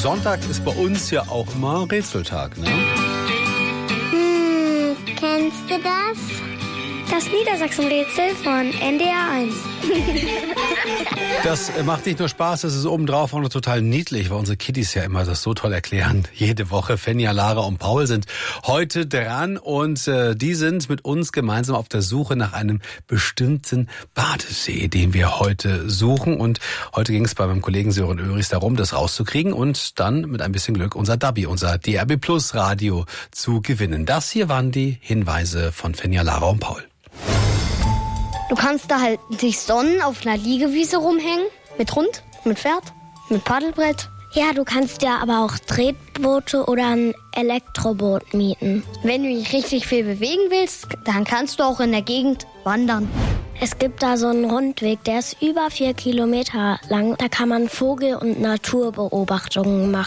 Sonntag ist bei uns ja auch immer Rätseltag, ne? Kennst du das? Das Niedersachsen-Rätsel von NDR 1. Das macht nicht nur Spaß, es ist obendrauf auch noch total niedlich, weil unsere Kiddies ja immer das so toll erklären. Jede Woche. Fenja, Lara und Paul sind heute dran und die sind mit uns gemeinsam auf der Suche nach einem bestimmten Badesee, den wir heute suchen. Und heute ging es bei meinem Kollegen Sören Öhrichs darum, das rauszukriegen und dann mit ein bisschen Glück unser DABI, unser DRB Plus Radio zu gewinnen. Das hier waren die Hinweise von Fenja, Lara und Paul. Du kannst da halt dich sonnen, auf einer Liegewiese rumhängen. Mit Hund, mit Pferd, mit Paddelbrett. Ja, du kannst ja aber auch Tretboote oder ein Elektroboot mieten. Wenn du dich richtig viel bewegen willst, dann kannst du auch in der Gegend wandern. Es gibt da so einen Rundweg, der ist über 4 Kilometer lang. Da kann man Vogel- und Naturbeobachtungen machen.